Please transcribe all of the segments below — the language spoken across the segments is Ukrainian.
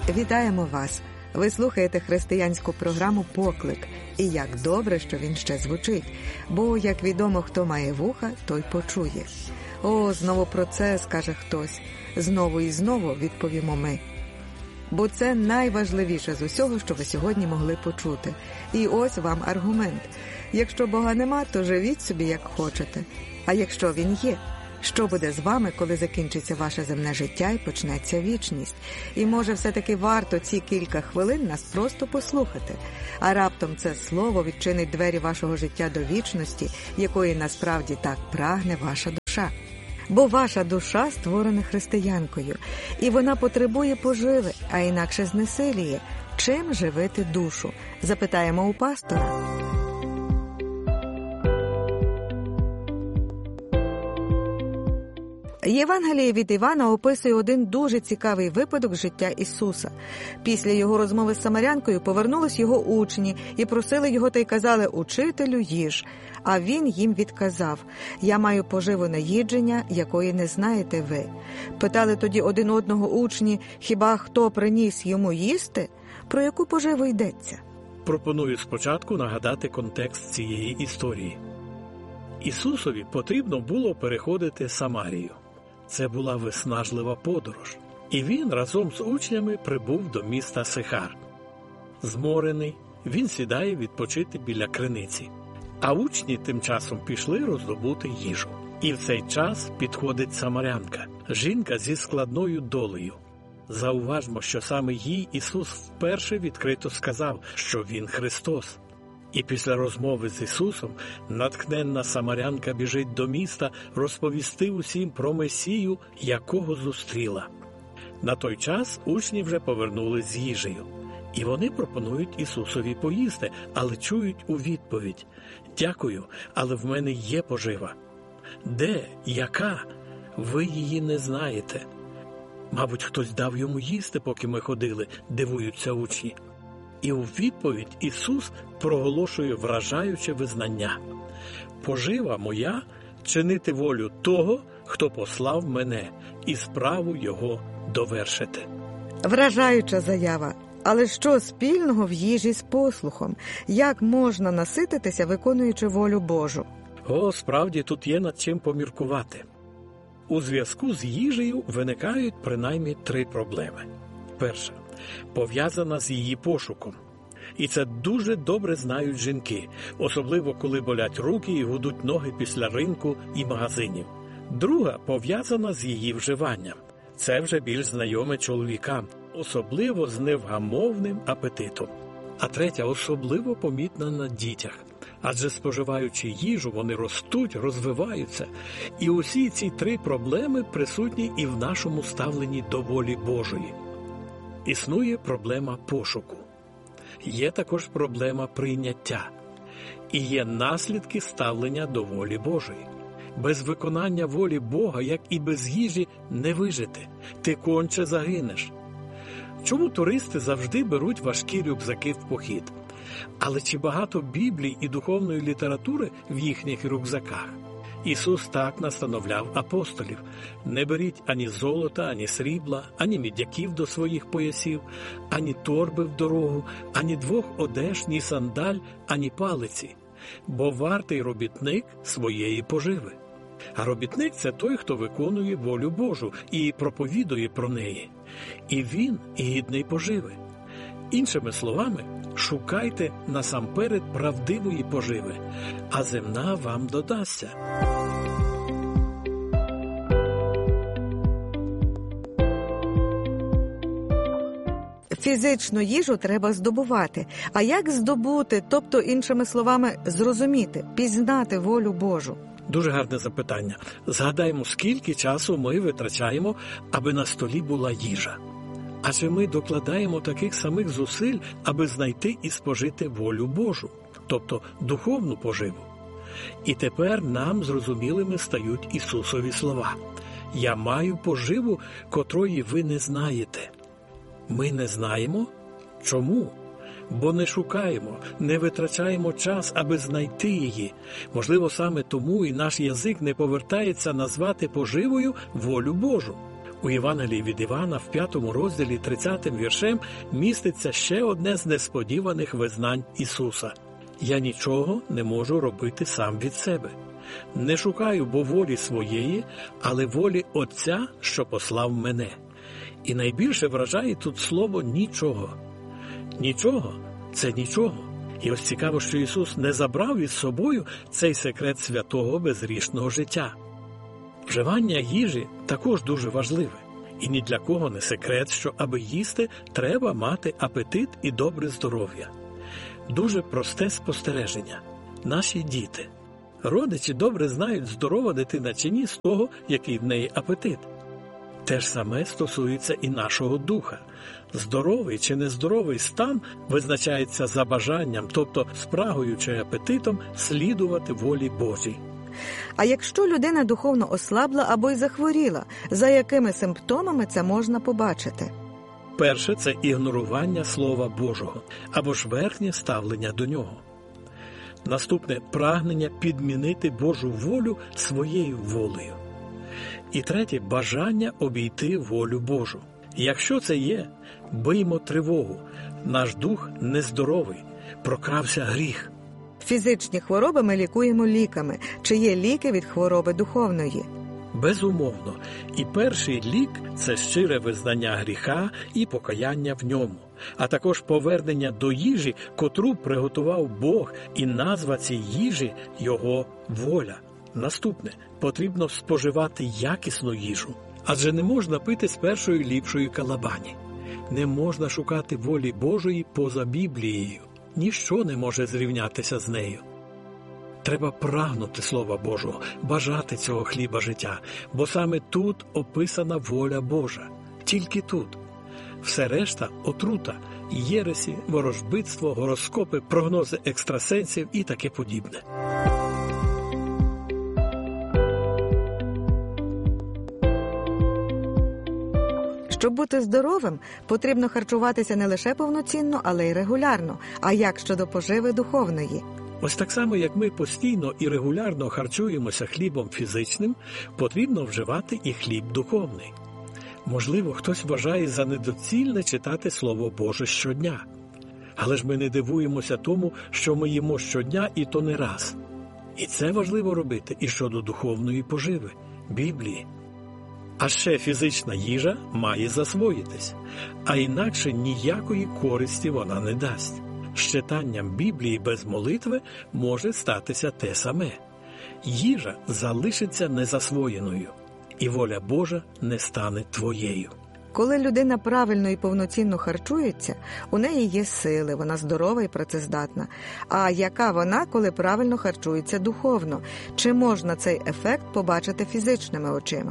Вітаємо вас! Ви слухаєте християнську програму «Поклик». І як добре, що він ще звучить. Бо, як відомо, хто має вуха, той почує. О, знову про це, скаже хтось. Знову і знову відповімо ми. Бо це найважливіше з усього, що ви сьогодні могли почути. І ось вам аргумент. Якщо Бога нема, то живіть собі, як хочете. А якщо Він є, що буде з вами, коли закінчиться ваше земне життя і почнеться вічність? І може все-таки варто ці кілька хвилин нас просто послухати. А раптом це слово відчинить двері вашого життя до вічності, якої насправді так прагне ваша душа. Бо ваша душа створена християнкою, і вона потребує поживи, а інакше знесиліє. Чим живити душу? Запитаємо у пастора. Євангеліє від Івана описує один дуже цікавий випадок з життя Ісуса. Після його розмови з самарянкою повернулись його учні і просили його та й казали: «Учителю, їж». А він їм відказав: «Я маю поживу на їдження, якої не знаєте ви». Питали тоді один одного учні: «Хіба хто приніс йому їсти?» Про яку поживу йдеться? Пропоную спочатку нагадати контекст цієї історії. Ісусові потрібно було переходити Самарію. Це була виснажлива подорож. І він разом з учнями прибув до міста Сихар. Зморений, він сідає відпочити біля криниці. А учні тим часом пішли роздобути їжу. І в цей час підходить самарянка, жінка зі складною долею. Зауважмо, що саме їй Ісус вперше відкрито сказав, що Він Христос. І після розмови з Ісусом натхненна самарянка біжить до міста розповісти усім про Месію, якого зустріла. На той час учні вже повернулись з їжею. І вони пропонують Ісусові поїсти, але чують у відповідь: «Дякую, але в мене є пожива». «Де? Яка? Ви її не знаєте». «Мабуть, хтось дав йому їсти, поки ми ходили», – дивуються учні. І у відповідь Ісус проголошує вражаюче визнання: «Пожива моя – чинити волю того, хто послав мене, і справу Його довершити». Вражаюча заява. Але що спільного в їжі з послухом? Як можна насититися, виконуючи волю Божу? Справді тут є над чим поміркувати. У зв'язку з їжею виникають принаймні 3 проблеми. Перша – пов'язана з її пошуком. І це дуже добре знають жінки, особливо коли болять руки і гудуть ноги після ринку і магазинів. Друга – пов'язана з її вживанням. Це вже більш знайоме чоловікам, особливо з невгамовним апетитом. А третя особливо помітна на дітях. Адже споживаючи їжу, вони ростуть, розвиваються. І усі ці 3 проблеми присутні і в нашому ставленні до волі Божої. Існує проблема пошуку. Є також проблема прийняття. І є наслідки ставлення до волі Божої. Без виконання волі Бога, як і без їжі, не вижити. Ти конче загинеш. Чому туристи завжди беруть важкі рюкзаки в похід? Але чи багато Біблій і духовної літератури в їхніх рюкзаках? Ісус так настановляв апостолів: «Не беріть ані золота, ані срібла, ані мідяків до своїх поясів, ані торби в дорогу, ані 2 одеж, ні сандаль, ані палиці, бо вартий робітник своєї поживи». А робітник – це той, хто виконує волю Божу і проповідує про неї. І він гідний поживи. Іншими словами, шукайте насамперед правдивої поживи, а земна вам додасться. Фізичну їжу треба здобувати. А як здобути, тобто, іншими словами, зрозуміти, пізнати волю Божу? Дуже гарне запитання. Згадаймо, скільки часу ми витрачаємо, аби на столі була їжа. Адже ми докладаємо таких самих зусиль, аби знайти і спожити волю Божу, тобто духовну поживу. І тепер нам зрозумілими стають Ісусові слова: «Я маю поживу, котрої ви не знаєте». Ми не знаємо? Чому? Бо не шукаємо, не витрачаємо час, аби знайти її. Можливо, саме тому і наш язик не повертається назвати поживою волю Божу. У Євангелії від Івана в 5 розділі 30 віршем міститься ще одне з несподіваних визнань Ісуса. «Я нічого не можу робити сам від себе. Не шукаю бо волі своєї, але волі Отця, що послав мене». І найбільше вражає тут слово «нічого». Нічого – це нічого. І ось цікаво, що Ісус не забрав із собою цей секрет святого безгрішного життя. Вживання їжі також дуже важливе. І ні для кого не секрет, що аби їсти, треба мати апетит і добре здоров'я. Дуже просте спостереження. Наші діти. Родичі добре знають, здорова дитина чи ні з того, який в неї апетит. Те ж саме стосується і нашого духа. Здоровий чи нездоровий стан визначається за бажанням, тобто спрагою чи апетитом слідувати волі Божій. А якщо людина духовно ослабла або й захворіла, за якими симптомами це можна побачити? Перше – це ігнорування Слова Божого, або ж верхнє ставлення до нього. Наступне – прагнення підмінити Божу волю своєю волею. І третє – бажання обійти волю Божу. Якщо це є, биймо тривогу. Наш дух нездоровий, прокрався гріх. Фізичні хвороби ми лікуємо ліками. Чи є ліки від хвороби духовної? Безумовно. І перший лік – це щире визнання гріха і покаяння в ньому, а також повернення до їжі, котру приготував Бог, і назва цій їжі – Його воля. Наступне – потрібно споживати якісну їжу, адже не можна пити з першої ліпшої калабані. Не можна шукати волі Божої поза Біблією. Ніщо не може зрівнятися з нею. Треба прагнути Слова Божого, бажати цього хліба життя, бо саме тут описана воля Божа. Тільки тут. Все решта – отрута, єресі, ворожбитство, гороскопи, прогнози екстрасенсів і таке подібне. Щоб бути здоровим, потрібно харчуватися не лише повноцінно, але й регулярно. А як щодо поживи духовної? Ось так само, як ми постійно і регулярно харчуємося хлібом фізичним, потрібно вживати і хліб духовний. Можливо, хтось вважає за недоцільне читати Слово Боже щодня. Але ж ми не дивуємося тому, що ми їмо щодня і то не раз. І це важливо робити і щодо духовної поживи – Біблії. А ще фізична їжа має засвоїтись, а інакше ніякої користі вона не дасть. З читанням Біблії без молитви може статися те саме. Їжа залишиться незасвоєною, і воля Божа не стане твоєю. Коли людина правильно і повноцінно харчується, у неї є сили, вона здорова і працездатна. А яка вона, коли правильно харчується духовно? Чи можна цей ефект побачити фізичними очима?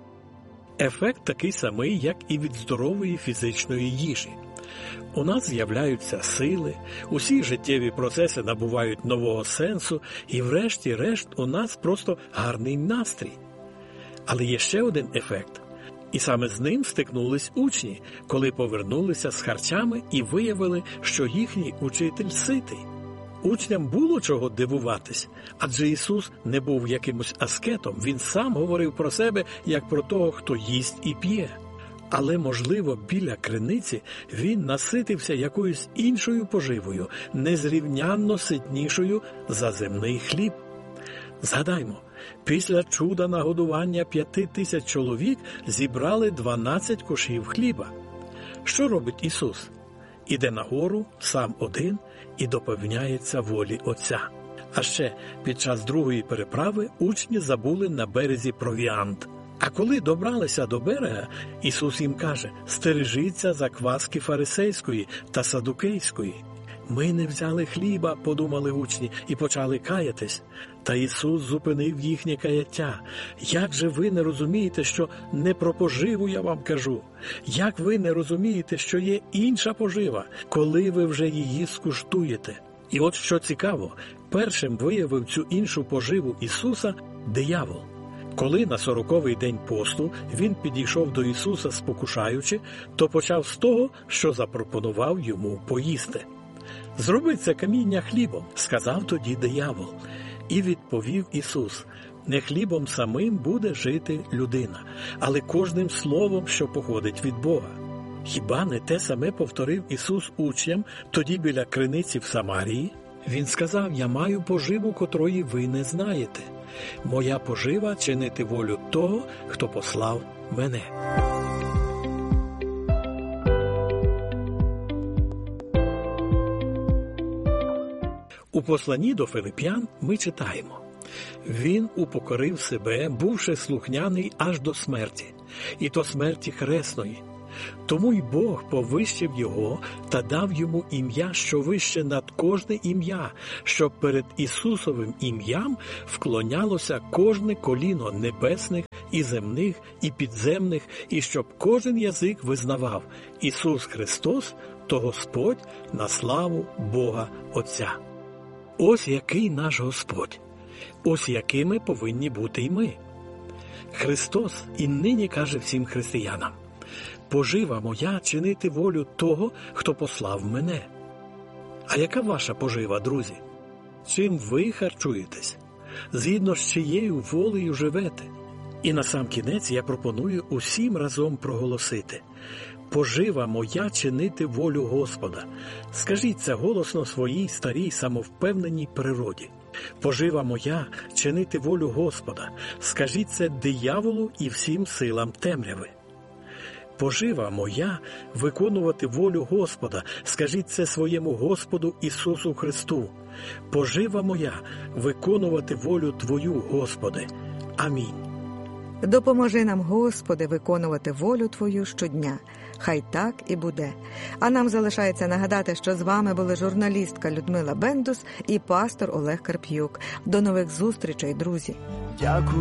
Ефект такий самий, як і від здорової фізичної їжі. У нас з'являються сили, усі життєві процеси набувають нового сенсу, і врешті-решт у нас просто гарний настрій. Але є ще один ефект. І саме з ним стикнулись учні, коли повернулися з харчами і виявили, що їхній учитель ситий. Учням було чого дивуватись, адже Ісус не був якимось аскетом, Він сам говорив про себе, як про того, хто їсть і п'є. Але, можливо, біля криниці Він наситився якоюсь іншою поживою, незрівнянно ситнішою за земний хліб. Згадаймо, після чуда нагодування 5000 чоловік зібрали 12 кошів хліба. Що робить Ісус? Іде нагору, сам один, і допевняється волі Отця. А ще під час другої переправи учні забули на березі провіант. А коли добралися до берега, Ісус їм каже: «Стережіться закваски фарисейської та садукейської». «Ми не взяли хліба», – подумали учні, і почали каятись. Та Ісус зупинив їхнє каяття. «Як же ви не розумієте, що не про поживу я вам кажу? Як ви не розумієте, що є інша пожива, коли ви вже її скуштуєте?» І от що цікаво, першим виявив цю іншу поживу Ісуса диявол. Коли на 40-й день посту він підійшов до Ісуса спокушаючи, то почав з того, що запропонував йому поїсти. «Зроби це каміння хлібом», – сказав тоді диявол. І відповів Ісус: Не хлібом самим буде жити людина, але кожним словом, що походить від Бога. Хіба не те саме повторив Ісус учням тоді біля криниці в Самарії? Він сказав: «Я маю поживу, котрої ви не знаєте. Моя пожива – чинити волю того, хто послав мене». У посланні до Филип'ян ми читаємо: «Він упокорив себе, бувши слухняний аж до смерті, і то смерті хресної. Тому й Бог повищив його та дав йому ім'я, що вище над кожне ім'я, щоб перед Ісусовим ім'ям вклонялося кожне коліно небесних і земних, і підземних, і щоб кожен язик визнавав: Ісус Христос – то Господь на славу Бога Отця». Ось який наш Господь, ось якими повинні бути й ми. Христос і нині каже всім християнам: «Пожива моя – чинити волю того, хто послав мене». А яка ваша пожива, друзі? Чим ви харчуєтесь? Згідно з чиєю волею живете? І насамкінець я пропоную усім разом проголосити: «Пожива моя – чинити волю Господа». Скажіть це голосно своїй старій самовпевненій природі. «Пожива моя – чинити волю Господа». Скажіть це дияволу і всім силам темряви. «Пожива моя – виконувати волю Господа». Скажіть це своєму Господу Ісусу Христу. «Пожива моя – виконувати волю Твою, Господи». Амінь. Допоможи нам, Господи, виконувати волю Твою щодня. Хай так і буде. А нам залишається нагадати, що з вами були журналістка Людмила Бендус і пастор Олег Карп'юк. До нових зустрічей, друзі. Дякую.